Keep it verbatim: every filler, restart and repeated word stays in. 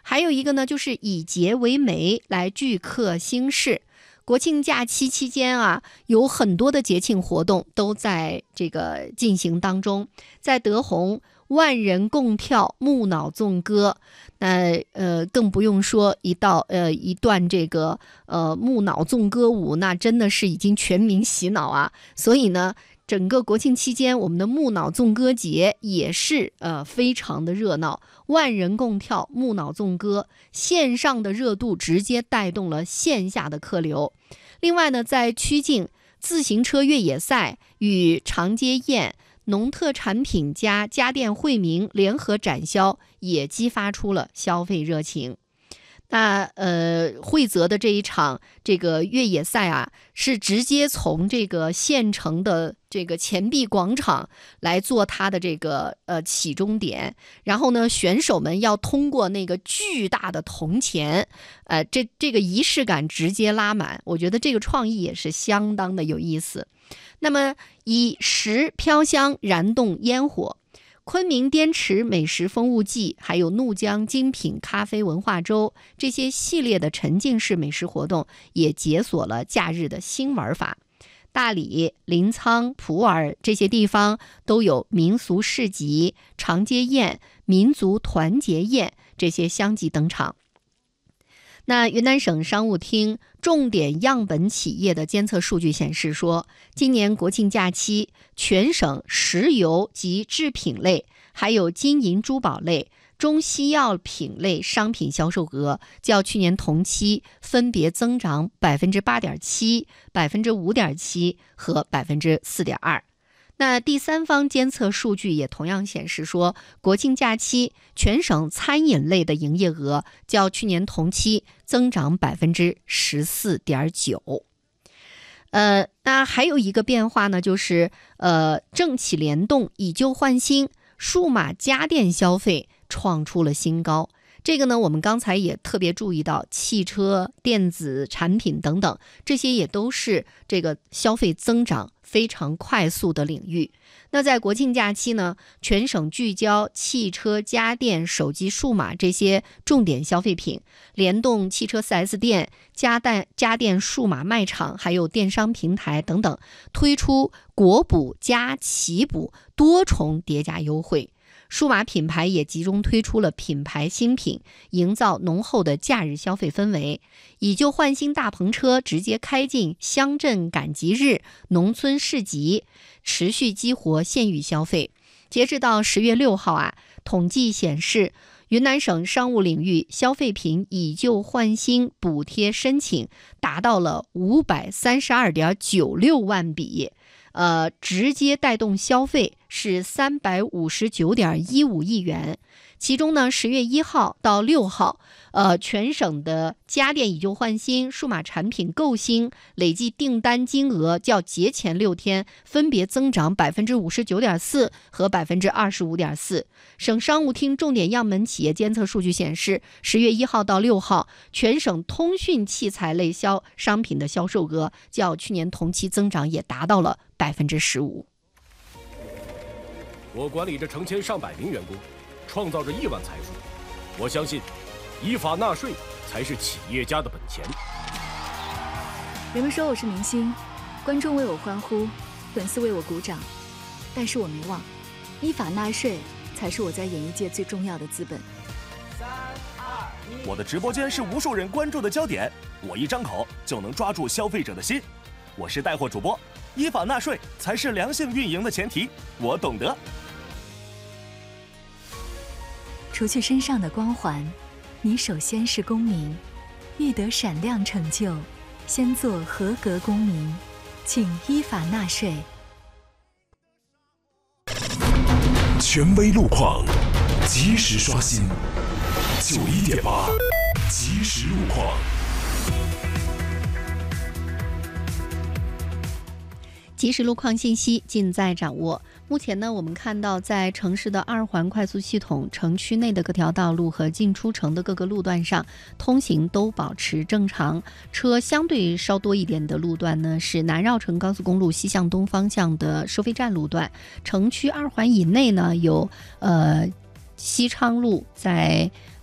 还有一个呢，就是以节为媒来聚客兴市。国庆假期期间啊，有很多的节庆活动都在这个进行当中。在德宏，万人共跳木脑纵歌，那呃更不用说一道呃一段这个呃木脑纵歌舞，那真的是已经全民洗脑啊。所以呢，整个国庆期间，我们的木脑纵歌节也是呃非常的热闹，万人共跳木脑纵歌，线上的热度直接带动了线下的客流。另外呢，在曲靖，自行车越野赛与长街宴、农特产品加家电惠民联合展销，也激发出了消费热情。那呃，惠泽的这一场这个越野赛啊，是直接从这个县城的这个钱币广场来做它的这个呃起终点，然后呢，选手们要通过那个巨大的铜钱，呃，这这个仪式感直接拉满，我觉得这个创意也是相当的有意思。那么以石飘香燃动烟火。昆明滇池美食风物季，还有怒江精品咖啡文化周，这些系列的沉浸式美食活动也解锁了假日的新玩法。大理、临沧、普洱这些地方都有民俗市集、长街宴、民族团结宴这些相继登场。那云南省商务厅重点样本企业的监测数据显示说，今年国庆假期，全省石油及制品类，还有金银珠宝类、中西药品类商品销售额较去年同期分别增长百分之八点七、百分之五点七和百分之四点二。那第三方监测数据也同样显示说，国庆假期全省餐饮类的营业额较去年同期增长百分之十四点九。呃，那还有一个变化呢，就是呃，政企联动，以旧换新，数码家电消费创出了新高。这个呢，我们刚才也特别注意到，汽车、电子产品等等，这些也都是这个消费增长非常快速的领域。那在国庆假期呢，全省聚焦汽车、家电、手机、数码这些重点消费品，联动汽车 四 S 店、家电、家电数码卖场，还有电商平台等等，推出国补加企补多重叠加优惠。数码品牌也集中推出了品牌新品，营造浓厚的假日消费氛围。以旧换新大篷车直接开进乡镇赶集日、农村市集，持续激活县域消费。截至到十月六号啊，统计显示，云南省商务领域消费品以旧换新补贴申请达到了五百三十二点九六万笔。呃，直接带动消费是三百五十九点一五亿元，其中呢，十月一号到六号，呃，全省的家电以旧换新、数码产品购新累计订单金额较节前六天分别增长百分之五十九点四和百分之二十五点四。省商务厅重点样本企业监测数据显示，十月一号到六号，全省通讯器材类销商品的销售额较去年同期增长也达到了百分之十五。 我管理着成千上百名员工，创造着亿万财富。我相信，依法纳税才是企业家的本钱。 人们说我是明星，观众为我欢呼，粉丝为我鼓掌，但是我没忘，依法纳税才是我在演艺界最重要的资本。 我的直播间是无数人关注的焦点，我一张口就能抓住消费者的心。我是带货主播，依法纳税才是良性运营的前提，我懂得。 除去身上的光环，你首先是公民。欲得闪亮成就，先做合格公民，请依法纳税。 权威路况，及时刷新。九一点八，即时路况。 即时路况信息尽在掌握。目前呢，我们看到在城市的二环快速系统城区内的各条道路和进出城的各个路段上，通行都保持正常。车相对稍多一点的路段呢，是南绕城高速公路西向东方向的收费站路段。城区二环以内呢，有呃西昌路在